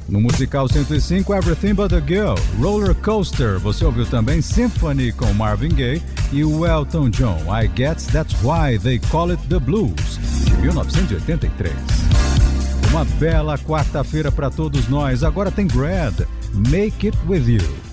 No Musical 105, Everything But a Girl, Roller Coaster. Você ouviu também Symphony com Marvin Gaye e o Elton John, I Guess That's Why They Call It The Blues, de 1983. Uma bela quarta-feira para todos nós. Agora tem Brad, Make It With You.